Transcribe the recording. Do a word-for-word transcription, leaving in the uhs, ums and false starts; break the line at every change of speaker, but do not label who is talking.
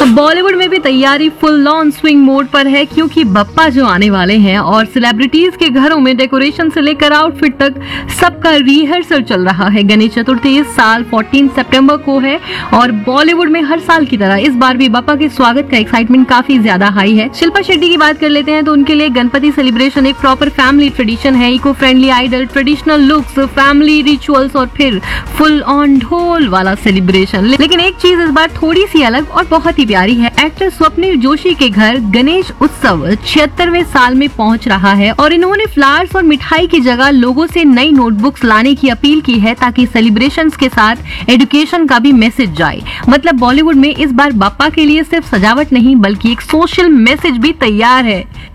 तो बॉलीवुड में भी तैयारी फुल ऑन स्विंग मोड पर है, क्योंकि बप्पा जो आने वाले हैं और सेलिब्रिटीज के घरों में डेकोरेशन से लेकर आउटफिट तक सबका रिहर्सल चल रहा है। गणेश चतुर्थी इस साल चौदह सितंबर को है और बॉलीवुड में हर साल की तरह इस बार भी बप्पा के स्वागत का एक्साइटमेंट काफी ज्यादा हाई है। शिल्पा शेट्टी की बात कर लेते हैं तो उनके लिए गणपति सेलिब्रेशन एक प्रॉपर फैमिली ट्रेडिशन है। Eco friendly idol, traditional looks, family rituals और फिर फुल ऑन ढोल वाला सेलिब्रेशन। लेकिन एक चीज इस बार थोड़ी सी अलग और बहुत ही प्यारी है। एक्टर स्वप्निल जोशी के घर गणेश उत्सव छिहत्तरवें साल में पहुंच रहा है और इन्होंने फ्लावर्स और मिठाई की जगह लोगों से नई नोटबुक्स लाने की अपील की है, ताकि सेलिब्रेशंस के साथ एजुकेशन का भी मैसेज जाए। मतलब बॉलीवुड में इस बार बप्पा के लिए सिर्फ सजावट नहीं बल्कि एक सोशल मैसेज भी तैयार है।